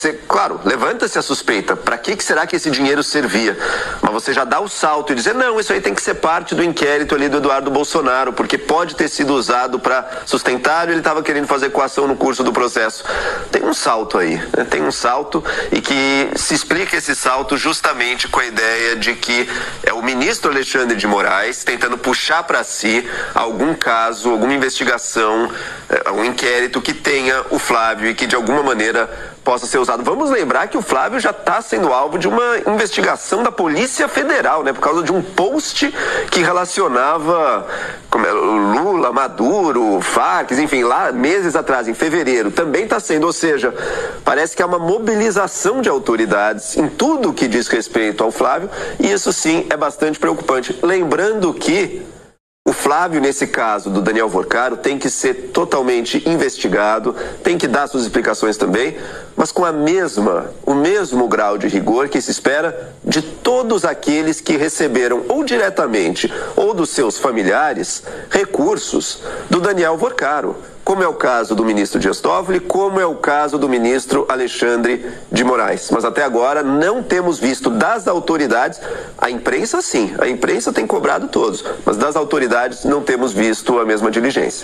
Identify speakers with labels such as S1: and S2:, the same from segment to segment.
S1: Claro, levanta-se a suspeita. Para que será que esse dinheiro servia? Mas você já dá o salto e dizer, não, isso aí tem que ser parte do inquérito ali do Eduardo Bolsonaro, porque pode ter sido usado para sustentar ou ele estava querendo fazer coação no curso do processo. Tem um salto aí, né? Tem um salto e que se explica esse salto justamente com a ideia de que é o ministro Alexandre de Moraes tentando puxar para si algum caso, alguma investigação, um inquérito que tenha o Flávio e que de alguma maneira possa ser usado. Vamos lembrar que o Flávio já está sendo alvo de uma investigação da Polícia Federal, né, por causa de um post que relacionava Lula, Maduro, Farc, enfim, lá meses atrás, em fevereiro, também está sendo, ou seja, parece que há uma mobilização de autoridades em tudo que diz respeito ao Flávio, e isso sim é bastante preocupante. Lembrando que o Flávio, nesse caso do Daniel Vorcaro, tem que ser totalmente investigado, tem que dar suas explicações também, mas com o mesmo grau de rigor que se espera de todos aqueles que receberam, ou diretamente, ou dos seus familiares, recursos do Daniel Vorcaro, como é o caso do ministro Dias Toffoli, como é o caso do ministro Alexandre de Moraes. Mas até agora não temos visto das autoridades, a imprensa sim, a imprensa tem cobrado todos, mas das autoridades não temos visto a mesma diligência.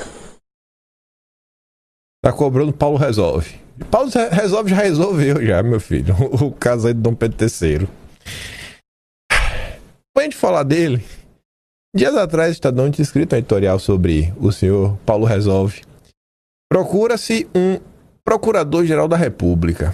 S2: Tá cobrando, Paulo resolve. Paulo resolve, já resolveu já, meu filho, o caso aí do Dom Pedro III. Pra gente falar dele, dias atrás o Estadão tinha escrito um editorial sobre o senhor Paulo Resolve. Procura-se um procurador-geral da República.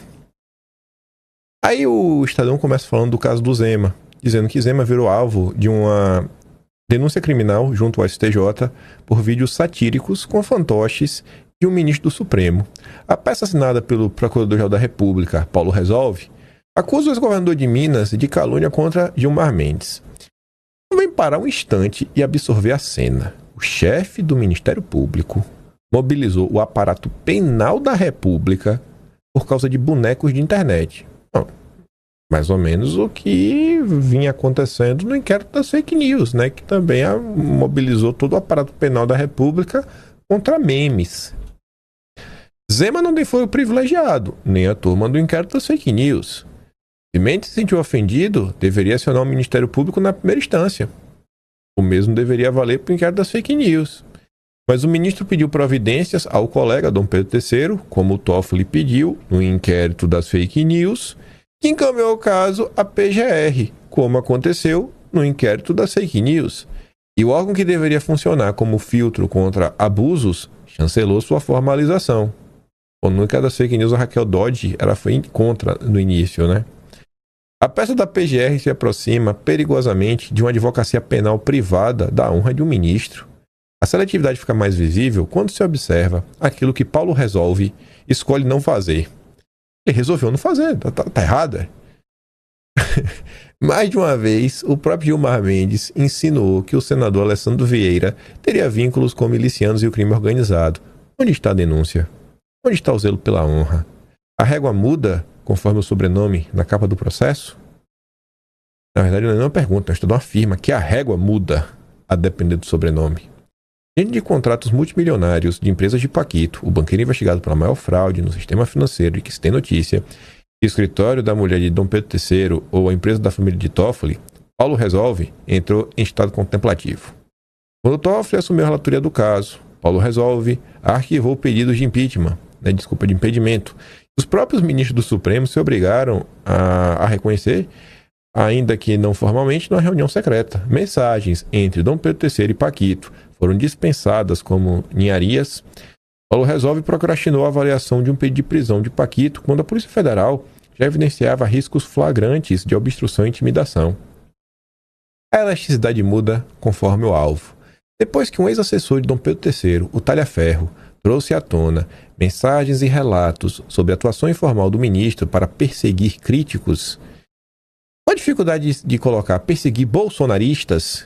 S2: Aí o Estadão começa falando do caso do Zema, dizendo que Zema virou alvo de uma denúncia criminal junto ao STJ por vídeos satíricos com fantoches de um ministro do Supremo. A peça assinada pelo Procurador-Geral da República, Paulo Resolve, acusa o ex-governador de Minas de calúnia contra Gilmar Mendes. Vem parar um instante e absorver a cena. O chefe do Ministério Público mobilizou o aparato penal da República por causa de bonecos de internet. Bom, mais ou menos o que vinha acontecendo no inquérito das fake news, né? Que também mobilizou todo o aparato penal da República contra memes. Zema não foi o privilegiado, nem a turma do inquérito das fake news. Se Mendes se sentiu ofendido, deveria acionar o Ministério Público na primeira instância. O mesmo deveria valer para o inquérito das fake news. Mas o ministro pediu providências ao colega Dom Pedro III, como o Toffoli pediu no inquérito das fake news, que encaminhou o caso à PGR, como aconteceu no inquérito das fake news. E o órgão que deveria funcionar como filtro contra abusos chancelou sua formalização. No inquérito das fake news, a Raquel Dodge ela foi contra no início, né? A peça da PGR se aproxima perigosamente de uma advocacia penal privada da honra de um ministro. A seletividade fica mais visível quando se observa aquilo que Paulo Resolve escolhe não fazer. Ele resolveu não fazer, tá errado, é? Mais de uma vez, o próprio Gilmar Mendes insinuou que o senador Alessandro Vieira teria vínculos com milicianos e o crime organizado. Onde está a denúncia? Onde está o zelo pela honra? A régua muda conforme o sobrenome na capa do processo? Na verdade, não é uma pergunta, o Estadão afirma que a régua muda a depender do sobrenome. Diante de contratos multimilionários de empresas de Paquito, o banqueiro investigado pela maior fraude no sistema financeiro e que se tem notícia, o escritório da mulher de Dom Pedro III ou a empresa da família de Toffoli, Paulo Resolve entrou em estado contemplativo. Quando Toffoli assumiu a relatoria do caso, Paulo Resolve arquivou pedidos de impeachment, de impedimento. Os próprios ministros do Supremo se obrigaram a reconhecer, ainda que não formalmente, numa reunião secreta. Mensagens entre Dom Pedro III e Paquito foram dispensadas como ninharias. Paulo Resolve procrastinou a avaliação de um pedido de prisão de Paquito quando a Polícia Federal já evidenciava riscos flagrantes de obstrução e intimidação. A elasticidade muda conforme o alvo. Depois que um ex-assessor de Dom Pedro III, o Talhaferro, trouxe à tona mensagens e relatos sobre a atuação informal do ministro para perseguir críticos, a dificuldade de colocar perseguir bolsonaristas,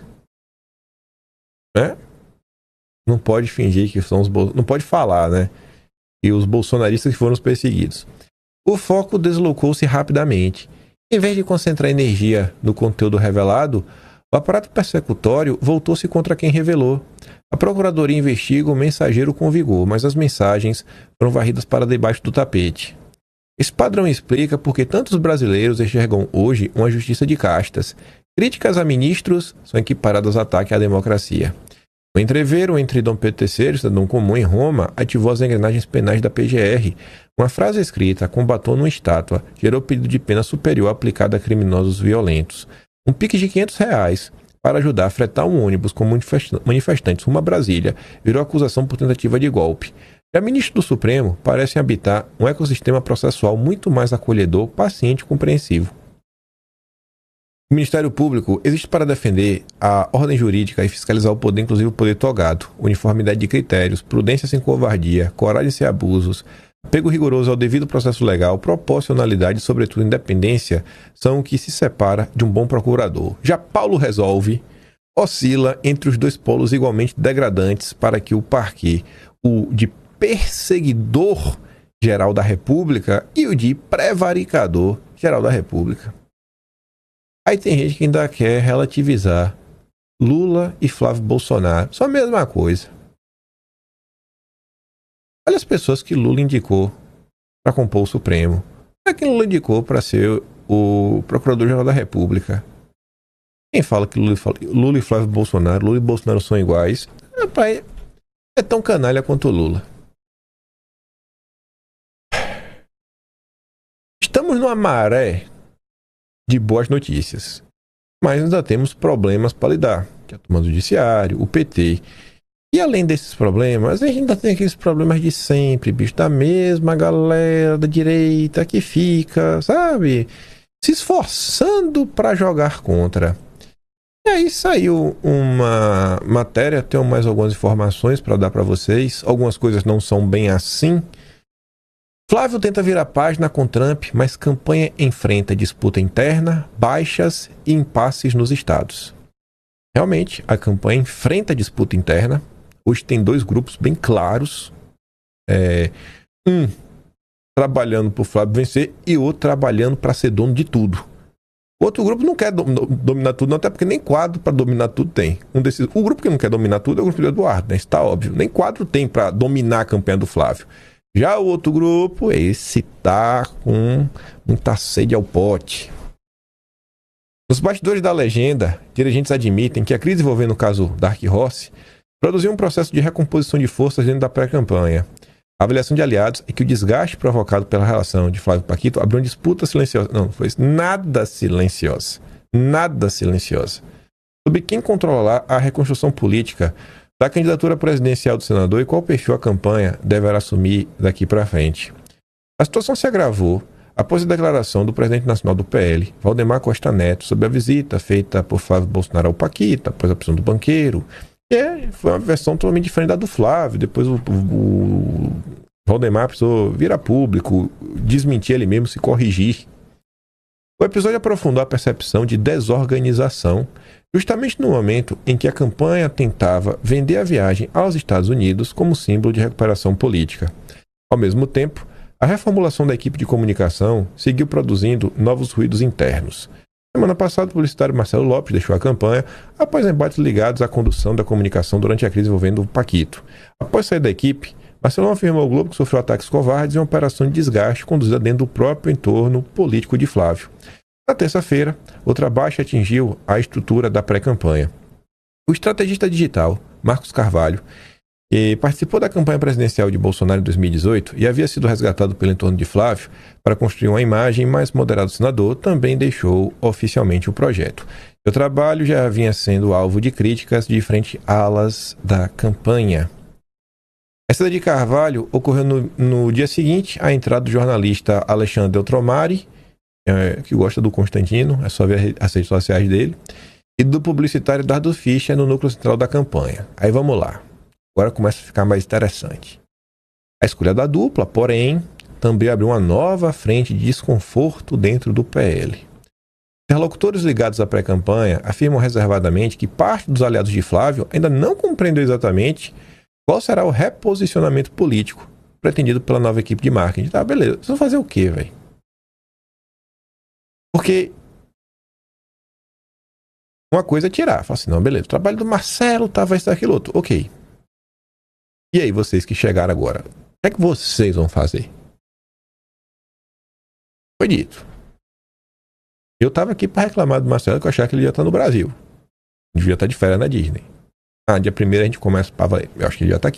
S2: né? Não pode fingir que são não pode falar, né? E os bolsonaristas que foram os perseguidos. O foco deslocou-se rapidamente. Em vez de concentrar energia no conteúdo revelado, o aparato persecutório voltou-se contra quem revelou. A Procuradoria investiga o mensageiro com vigor, mas as mensagens foram varridas para debaixo do tapete. Esse padrão explica por que tantos brasileiros enxergam hoje uma justiça de castas. Críticas a ministros são equiparadas a ataque à democracia. O entreveiro entre Dom Pedro III, cidadão comum em Roma, ativou as engrenagens penais da PGR. Uma frase escrita com batom numa estátua gerou pedido de pena superior aplicado a criminosos violentos. Um pique de R$500 para ajudar a fretar um ônibus com manifestantes rumo a Brasília virou acusação por tentativa de golpe. Já ministros do Supremo parecem habitar um ecossistema processual muito mais acolhedor, paciente e compreensivo. O Ministério Público existe para defender a ordem jurídica e fiscalizar o poder, inclusive o poder togado, uniformidade de critérios, prudência sem covardia, coragem sem abusos, apego rigoroso ao devido processo legal, proporcionalidade e, sobretudo, independência são o que se separa de um bom procurador. Já Paulo Resolve oscila entre os dois polos igualmente degradantes para que o parquê, o de perseguidor geral da República e o de prevaricador geral da República. Aí tem gente que ainda quer relativizar Lula e Flávio Bolsonaro. Só a mesma coisa. Olha as pessoas que Lula indicou para compor o Supremo. Olha quem Lula indicou para ser o Procurador-Geral da República. Quem fala que Lula e Flávio Bolsonaro, Lula e Bolsonaro são iguais, é tão canalha quanto Lula. Estamos numa maré de boas notícias, mas ainda temos problemas para lidar, que é a turma do judiciário, o PT. E além desses problemas, a gente ainda tem aqueles problemas de sempre, bicho, da mesma galera da direita que fica, sabe, se esforçando para jogar contra. E aí saiu uma matéria, tenho mais algumas informações para dar para vocês, algumas coisas não são bem assim. Flávio tenta virar página com Trump, mas campanha enfrenta disputa interna, baixas e impasses nos estados. Realmente, a campanha enfrenta disputa interna. Hoje tem dois grupos bem claros. Um trabalhando para o Flávio vencer e outro trabalhando para ser dono de tudo. O outro grupo não quer dominar tudo, não, até porque nem quadro para dominar tudo tem. O grupo que não quer dominar tudo é o grupo do Eduardo, né? Isso está óbvio. Nem quadro tem para dominar a campanha do Flávio. Já o outro grupo, esse tá com muita sede ao pote. Nos bastidores da legenda, dirigentes admitem que a crise envolvendo o caso Dark Horse produziu um processo de recomposição de forças dentro da pré-campanha. A avaliação de aliados é que o desgaste provocado pela relação de Flávio e Paquito abriu uma disputa silenciosa. Não foi nada silenciosa. Nada silenciosa. Sobre quem controlar a reconstrução política da candidatura presidencial do senador e qual perfil a campanha deverá assumir daqui para frente. A situação se agravou após a declaração do presidente nacional do PL, Valdemar Costa Neto, sobre a visita feita por Flávio Bolsonaro ao Paquita, após a opção do banqueiro. Foi uma versão totalmente diferente da do Flávio. Depois o Valdemar precisou vir a público, desmentir ele mesmo, se corrigir. O episódio aprofundou a percepção de desorganização, justamente no momento em que a campanha tentava vender a viagem aos Estados Unidos como símbolo de recuperação política. Ao mesmo tempo, a reformulação da equipe de comunicação seguiu produzindo novos ruídos internos. Semana passada, o publicitário Marcelo Lopes deixou a campanha após embates ligados à condução da comunicação durante a crise envolvendo o Paquito. Após sair da equipe, Marcelo afirmou ao Globo que sofreu ataques covardes e uma operação de desgaste conduzida dentro do próprio entorno político de Flávio. Na terça-feira, outra baixa atingiu a estrutura da pré-campanha. O estrategista digital, Marcos Carvalho, que participou da campanha presidencial de Bolsonaro em 2018 e havia sido resgatado pelo entorno de Flávio para construir uma imagem mais moderada do senador, também deixou oficialmente o projeto. Seu trabalho já vinha sendo alvo de críticas de diferentes alas da campanha. A saída de Carvalho ocorreu no dia seguinte à entrada do jornalista Alexandre Deltromari, que gosta do Constantino, é só ver as redes sociais dele, e do publicitário Dardo Fischer no núcleo central da campanha. Aí vamos lá. Agora começa a ficar mais interessante. A escolha da dupla, porém, também abriu uma nova frente de desconforto dentro do PL. Interlocutores ligados à pré-campanha afirmam reservadamente que parte dos aliados de Flávio ainda não compreendeu exatamente qual será o reposicionamento político pretendido pela nova equipe de marketing. Tá, beleza. Vocês vão fazer o quê, velho? Porque uma coisa é tirar. Fala assim, não, beleza. O trabalho do Marcelo vai estar aquilo outro. Ok. E aí, vocês que chegaram agora, o que é que vocês vão fazer? Foi dito. Eu tava aqui para reclamar do Marcelo, que eu achava que ele ia estar no Brasil. Devia estar de férias na Disney. Dia 1º a gente começa para valer. Eu acho que ele já tá aqui.